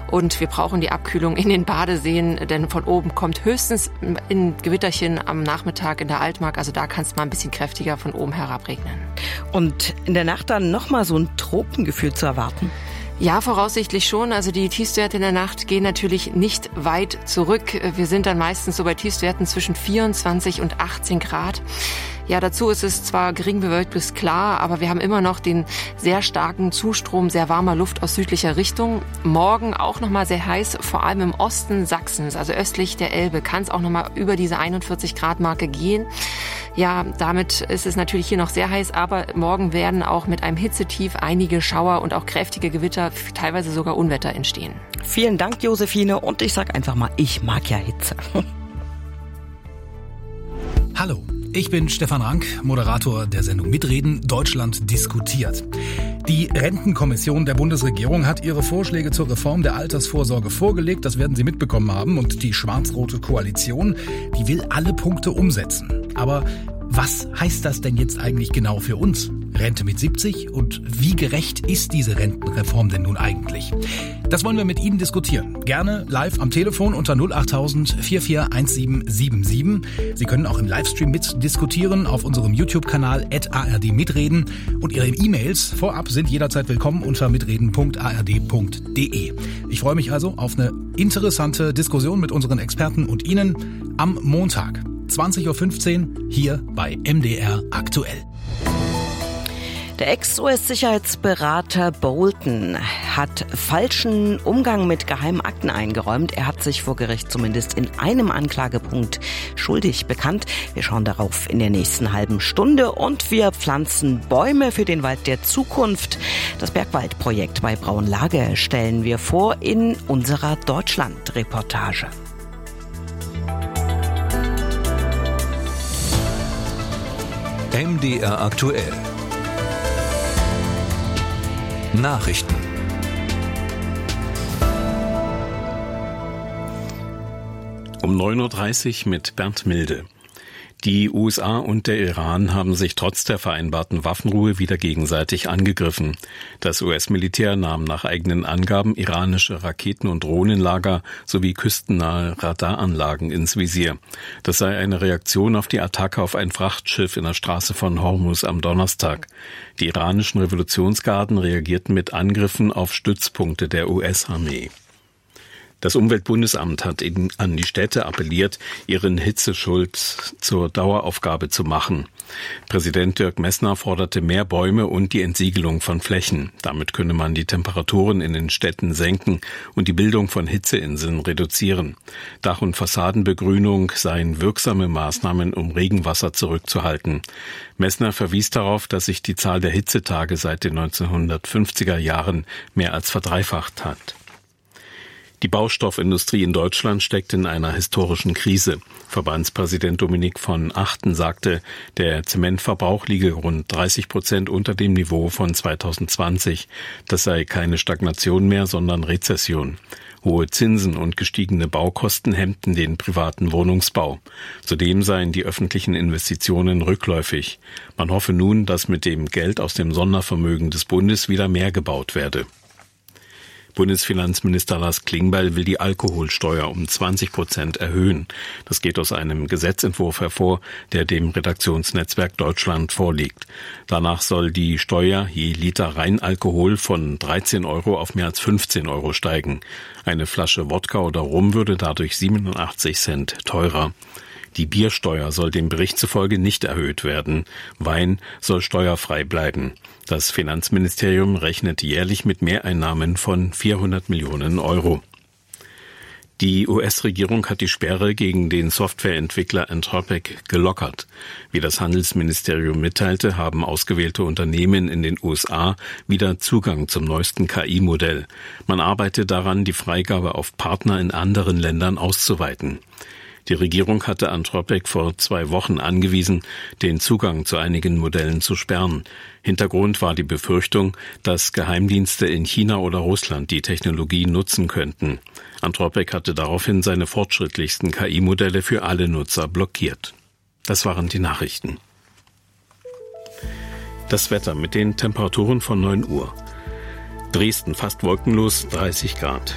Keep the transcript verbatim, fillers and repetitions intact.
Und wir brauchen die Abkühlung in den Badeseen, denn von oben kommt höchstens ein Gewitterchen am Nachmittag in der Altmark. Also da kann es mal ein bisschen kräftiger von oben herabregnen. Und in der Nacht dann nochmal so ein Tropengefühl zu erwarten? Ja, voraussichtlich schon. Also die Tiefstwerte in der Nacht gehen natürlich nicht weit zurück. Wir sind dann meistens so bei Tiefstwerten zwischen vierundzwanzig und achtzehn Grad. Ja, dazu ist es zwar gering bewölkt bis klar, aber wir haben immer noch den sehr starken Zustrom sehr warmer Luft aus südlicher Richtung. Morgen auch nochmal sehr heiß, vor allem im Osten Sachsens, also östlich der Elbe, kann es auch nochmal über diese einundvierzig Grad Marke gehen. Ja, damit ist es natürlich hier noch sehr heiß, aber morgen werden auch mit einem Hitzetief einige Schauer und auch kräftige Gewitter, teilweise sogar Unwetter entstehen. Vielen Dank, Josephine, und ich sag einfach mal, ich mag ja Hitze. Hallo. Ich bin Stefan Rank, Moderator der Sendung Mitreden, Deutschland diskutiert. Die Rentenkommission der Bundesregierung hat ihre Vorschläge zur Reform der Altersvorsorge vorgelegt. Das werden Sie mitbekommen haben. Und die schwarz-rote Koalition, die will alle Punkte umsetzen. Aber was heißt das denn jetzt eigentlich genau für uns? Rente mit siebzig? Und wie gerecht ist diese Rentenreform denn nun eigentlich? Das wollen wir mit Ihnen diskutieren. Gerne live am Telefon unter null achttausend vier vier eins sieben sieben sieben. Sie können auch im Livestream mitdiskutieren auf unserem YouTube-Kanal at A R D mitreden. Und Ihre E-Mails vorab sind jederzeit willkommen unter mitreden punkt a r d punkt d e. Ich freue mich also auf eine interessante Diskussion mit unseren Experten und Ihnen am Montag, zwanzig Uhr fünfzehn, hier bei M D R aktuell. Der Ex-U S-Sicherheitsberater Bolton hat falschen Umgang mit geheimen Akten eingeräumt. Er hat sich vor Gericht zumindest in einem Anklagepunkt schuldig bekannt. Wir schauen darauf in der nächsten halben Stunde und wir pflanzen Bäume für den Wald der Zukunft. Das Bergwaldprojekt bei Braunlage stellen wir vor in unserer Deutschland-Reportage. M D R aktuell. Nachrichten. Um neun Uhr dreißig mit Bernd Milde. Die U S A und der Iran haben sich trotz der vereinbarten Waffenruhe wieder gegenseitig angegriffen. Das U S-Militär nahm nach eigenen Angaben iranische Raketen- und Drohnenlager sowie küstennahe Radaranlagen ins Visier. Das sei eine Reaktion auf die Attacke auf ein Frachtschiff in der Straße von Hormuz am Donnerstag. Die iranischen Revolutionsgarden reagierten mit Angriffen auf Stützpunkte der U S-Armee. Das Umweltbundesamt hat an die Städte appelliert, ihren Hitzeschuld zur Daueraufgabe zu machen. Präsident Dirk Messner forderte mehr Bäume und die Entsiegelung von Flächen. Damit könne man die Temperaturen in den Städten senken und die Bildung von Hitzeinseln reduzieren. Dach- und Fassadenbegrünung seien wirksame Maßnahmen, um Regenwasser zurückzuhalten. Messner verwies darauf, dass sich die Zahl der Hitzetage seit den neunzehnhundertfünfziger Jahren mehr als verdreifacht hat. Die Baustoffindustrie in Deutschland steckt in einer historischen Krise. Verbandspräsident Dominik von Achten sagte, der Zementverbrauch liege rund dreißig Prozent unter dem Niveau von zweitausendzwanzig. Das sei keine Stagnation mehr, sondern Rezession. Hohe Zinsen und gestiegene Baukosten hemmten den privaten Wohnungsbau. Zudem seien die öffentlichen Investitionen rückläufig. Man hoffe nun, dass mit dem Geld aus dem Sondervermögen des Bundes wieder mehr gebaut werde. Bundesfinanzminister Lars Klingbeil will die Alkoholsteuer um zwanzig Prozent erhöhen. Das geht aus einem Gesetzentwurf hervor, der dem Redaktionsnetzwerk Deutschland vorliegt. Danach soll die Steuer je Liter Reinalkohol von dreizehn Euro auf mehr als fünfzehn Euro steigen. Eine Flasche Wodka oder Rum würde dadurch siebenundachtzig Cent teurer. Die Biersteuer soll dem Bericht zufolge nicht erhöht werden. Wein soll steuerfrei bleiben. Das Finanzministerium rechnet jährlich mit Mehreinnahmen von vierhundert Millionen Euro. Die U S-Regierung hat die Sperre gegen den Softwareentwickler Anthropic gelockert. Wie das Handelsministerium mitteilte, haben ausgewählte Unternehmen in den U S A wieder Zugang zum neuesten K I-Modell. Man arbeitet daran, die Freigabe auf Partner in anderen Ländern auszuweiten. Die Regierung hatte Anthropic vor zwei Wochen angewiesen, den Zugang zu einigen Modellen zu sperren. Hintergrund war die Befürchtung, dass Geheimdienste in China oder Russland die Technologie nutzen könnten. Anthropic hatte daraufhin seine fortschrittlichsten K I-Modelle für alle Nutzer blockiert. Das waren die Nachrichten. Das Wetter mit den Temperaturen von neun Uhr. Dresden fast wolkenlos, dreißig Grad.